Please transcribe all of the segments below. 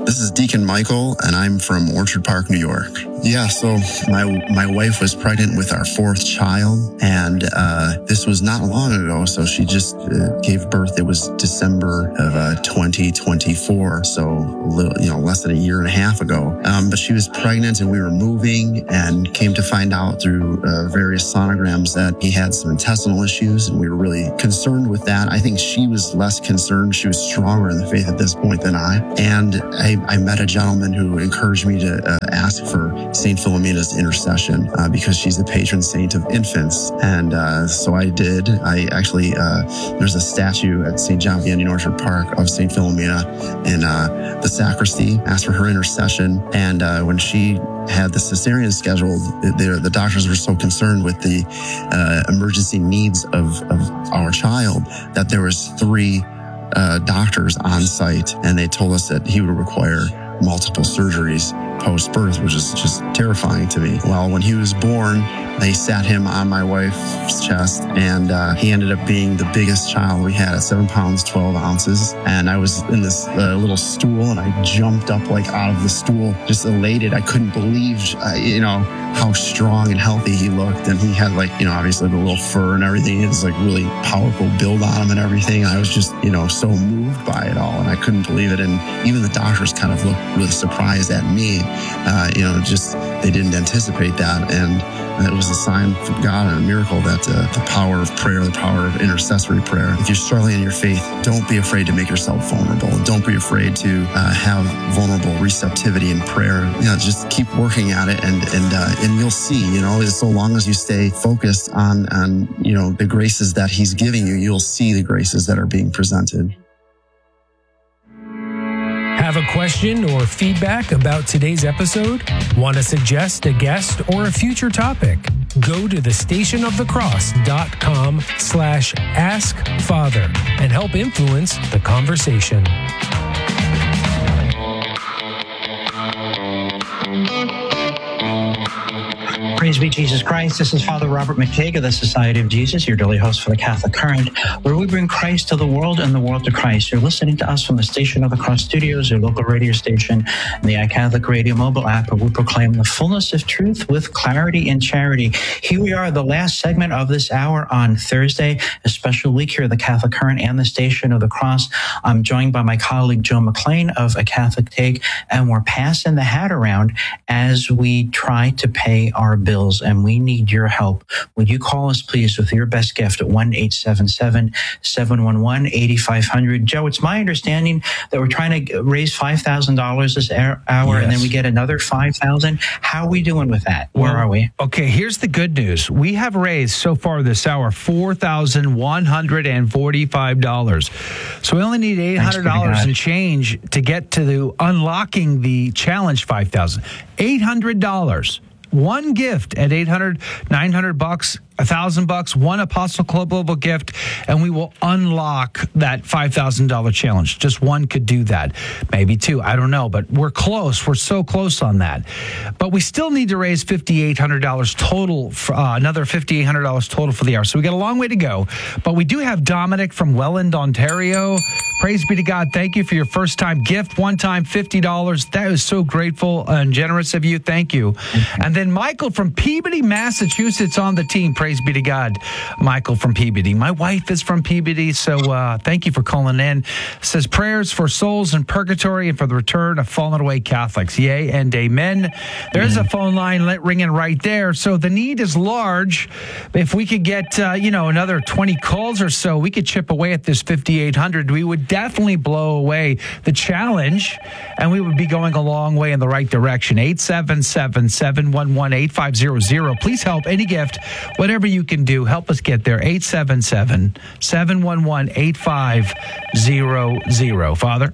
This is Deacon Michael, and I'm from Orchard Park, New York. Yeah, so my wife was pregnant with our fourth child, and this was not long ago, so she just gave birth. It was December of 2024, so less than a year and a half ago. But she was pregnant, and we were moving, and came to find out through various sonograms that he had some intestinal issues, and we were really concerned with that. I think she was less concerned. She was stronger in the faith at this point than I. And I met a gentleman who encouraged me to ask for St. Philomena's intercession because she's the patron saint of infants. And so I did. I actually, there's a statue at St. John Vianney in Orchard Park of St. Philomena in the sacristy, asked for her intercession. And when she had the cesarean scheduled, the doctors were so concerned with the emergency needs of our child that there was 3 doctors on site, and they told us that he would require multiple surgeries post-birth, which is just terrifying to me. Well, when he was born, they sat him on my wife's chest, and he ended up being the biggest child we had at 7 pounds, 12 ounces. And I was in this little stool, and I jumped up like out of the stool, just elated. I couldn't believe, how strong and healthy he looked. And he had obviously the little fur and everything. It was like really powerful build on him and everything. I was just, so moved by it all. And I couldn't believe it. And even the doctors kind of looked really surprised at me. They didn't anticipate that. And it was a sign from God and a miracle that the power of prayer, the power of intercessory prayer. If you're struggling in your faith, don't be afraid to make yourself vulnerable. Don't be afraid to have vulnerable receptivity in prayer. Just keep working at it, and you'll see. So long as you stay focused on the graces that He's giving you, you'll see the graces that are being presented. Have a question or feedback about today's episode? Want to suggest a guest or a future topic? Go to thestationofthecross.com/askfather and help influence the conversation. Praise be Jesus Christ. This is Father Robert McTague of the Society of Jesus, your daily host for the Catholic Current, where we bring Christ to the world and the world to Christ. You're listening to us from the Station of the Cross Studios, your local radio station, and the iCatholic Radio mobile app, where we proclaim the fullness of truth with clarity and charity. Here we are, the last segment of this hour on Thursday, a special week here at the Catholic Current and the Station of the Cross. I'm joined by my colleague Joe McLean of A Catholic Take, and we're passing the hat around as we try to pay our bills, and we need your help. Would you call us, please, with your best gift at 1-877-711-8500. Joe, it's my understanding that we're trying to raise $5,000 this hour, yes, and then we get another $5,000. How are we doing with that? Where are we? Okay, here's the good news. We have raised so far this hour $4,145. So we only need $800 and change to get to unlocking the challenge $5,000. $800. One gift at $800, $900, $1,000, one Apostle Club level gift, and we will unlock that $5,000 challenge. Just one could do that. Maybe 2. I don't know, but we're close. We're so close on that. But we still need to raise $5,800 total, another $5,800 total for the hour. So we got a long way to go. But we do have Dominic from Welland, Ontario. Praise be to God. Thank you for your first time gift. One time, $50. That is so grateful and generous of you. Thank you. And then Michael from Peabody, Massachusetts on the team. Praise be to God. Michael from Peabody. My wife is from Peabody, so thank you for calling in. Says prayers for souls in purgatory and for the return of fallen away Catholics. Yea and amen. There's a phone line ringing right there. So the need is large. If we could get, another 20 calls or so, we could chip away at this 5,800. We would definitely blow away the challenge, and we would be going a long way in the right direction. 877-711-8500. Please help. Any gift, whatever you can do, help us get there. 877-711-8500. Father?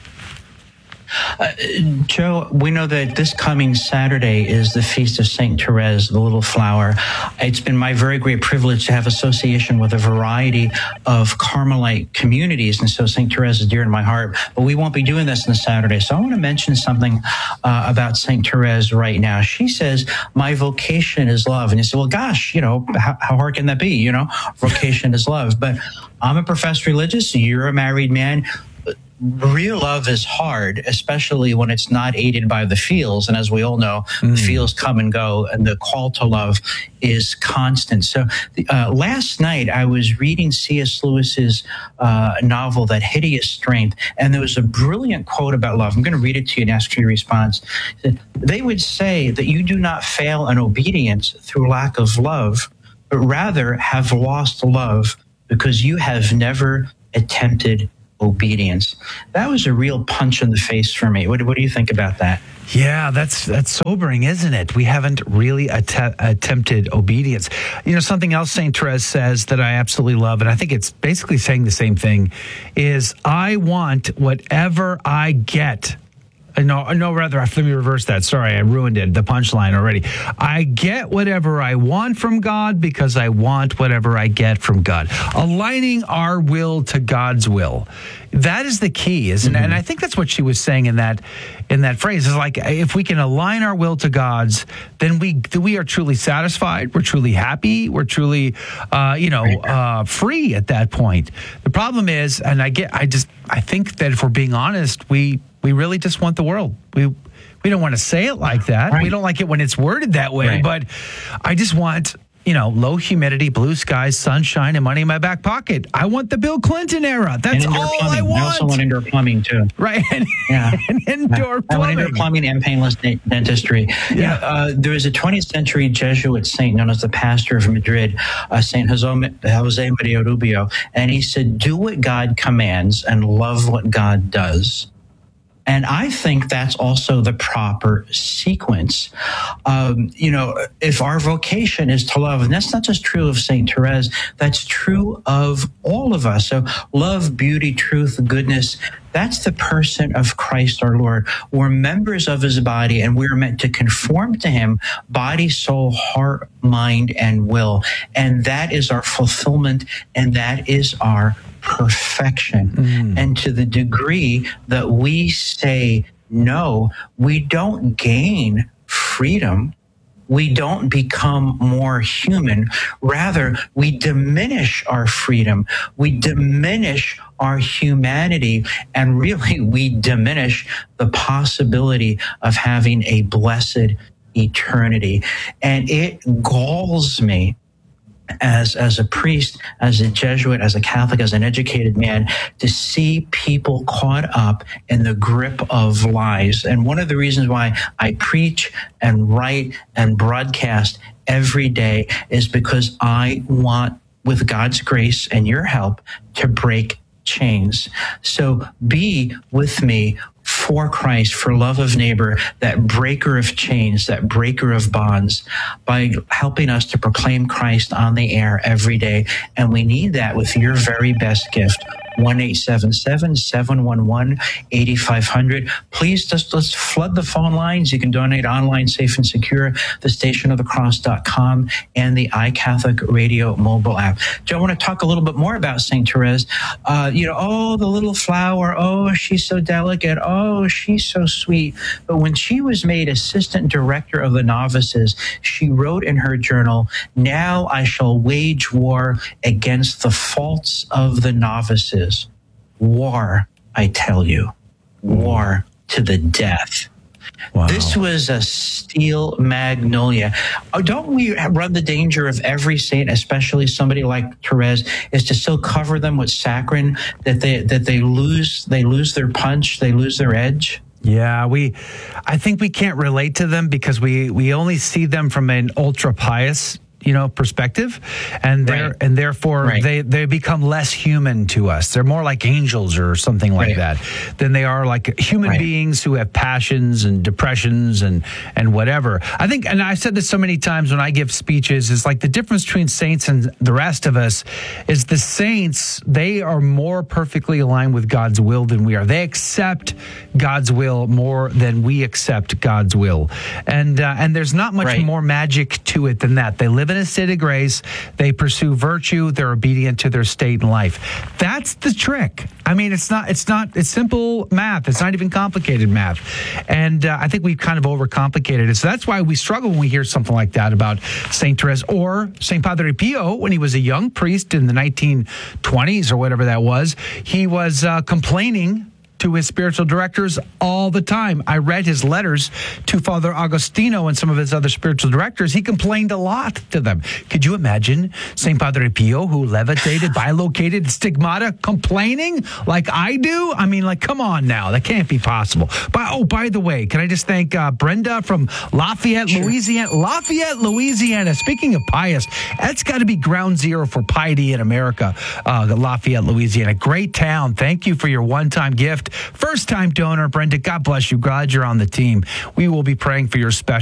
Joe, we know that this coming Saturday is the Feast of St. Therese, the Little Flower. It's been my very great privilege to have association with a variety of Carmelite communities, and so St. Therese is dear to my heart. But we won't be doing this on Saturday, so I want to mention something about St. Therese right now. She says, my vocation is love. And you say, well, gosh, how hard can that be? Vocation is love. But I'm a professed religious, you're a married man. real love is hard, especially when it's not aided by the feels. And as we all know, the feels come and go, and the call to love is constant. So last night I was reading C.S. Lewis's novel, That Hideous Strength, and there was a brilliant quote about love. I'm going to read it to you and ask for your response. They would say that you do not fail in obedience through lack of love, but rather have lost love because you have never attempted obedience. That was a real punch in the face for me. What do you think about that? Yeah, that's sobering, isn't it? We haven't really attempted obedience. You know, something else St. Therese says that I absolutely love, and I think it's basically saying the same thing, is I want whatever I get. Rather, let me reverse that. Sorry, I ruined it, the punchline already. I get whatever I want from God because I want whatever I get from God. Aligning our will to God's will. That is the key, isn't it? And I think that's what she was saying in that phrase. Is like, if we can align our will to God's, then we are truly satisfied. We're truly happy. We're truly, free at that point. The problem is, and I think that if we're being honest, we really just want the world. We don't want to say it like that. Right. We don't like it when it's worded that way. Right. But I just want, low humidity, blue skies, sunshine, and money in my back pocket. I want the Bill Clinton era. That's all I want. I also want indoor plumbing, too. Right. And indoor plumbing. I want indoor plumbing and painless dentistry. Yeah. There was a 20th century Jesuit saint known as the pastor of Madrid, Saint Jose Maria Rubio. And he said, do what God commands and love what God does. And I think that's also the proper sequence. If our vocation is to love, and that's not just true of St. Therese, that's true of all of us. So love, beauty, truth, goodness, that's the person of Christ our Lord. We're members of his body, and we're meant to conform to him, body, soul, heart, mind, and will. And that is our fulfillment, and that is our perfection. And to the degree that we say no, we don't gain freedom. We don't become more human. Rather, we diminish our freedom. We diminish our humanity. And really, we diminish the possibility of having a blessed eternity. And it galls me as a priest, as a Jesuit, as a Catholic, as an educated man, to see people caught up in the grip of lies. And one of the reasons why I preach and write and broadcast every day is because I want, with God's grace and your help, to break chains. So be with me for Christ, for love of neighbor, that breaker of chains, that breaker of bonds, by helping us to proclaim Christ on the air every day. And we need that with your very best gift. 1-877-711-8500. Please let's flood the phone lines. You can donate online, safe and secure, thestationofthecross.com and the iCatholic Radio mobile app. Joe, I want to talk a little bit more about St. Therese. The little flower. Oh, she's so delicate. Oh, she's so sweet. But when she was made assistant director of the novices, she wrote in her journal, "Now I shall wage war against the faults of the novices. War, I tell you, war to the death." Wow. This was a steel magnolia. Don't we run the danger of every saint, especially somebody like Therese, is to so cover them with saccharin that they lose their punch, they lose their edge? Yeah, I think we can't relate to them because we only see them from an ultra pious perspective, and therefore they become less human to us. They're more like angels or something like that than they are like human beings who have passions and depressions and whatever. I think, and I've said this so many times when I give speeches, is like the difference between saints and the rest of us is the saints, they are more perfectly aligned with God's will than we are. They accept God's will more than we accept God's will. And there's not much more magic to it than that. They live in a state of grace. They pursue virtue. They're obedient to their state in life. That's the trick. I mean, it's simple math. It's not even complicated math. And I think we've kind of overcomplicated it. So that's why we struggle when we hear something like that about St. Therese or St. Padre Pio when he was a young priest in the 1920s or whatever that was. He was complaining to his spiritual directors all the time. I read his letters to Father Agostino and some of his other spiritual directors. He complained a lot to them. Could you imagine St. Padre Pio, who levitated, bilocated, stigmata, complaining like I do? I mean, like, come on now. That can't be possible. By the way, can I just thank Brenda from Lafayette, Louisiana? Lafayette, Louisiana. Speaking of pious, that's got to be ground zero for piety in America. Lafayette, Louisiana. Great town. Thank you for your one-time gift. First-time donor, Brenda. God bless you. Glad you're on the team. We will be praying for your special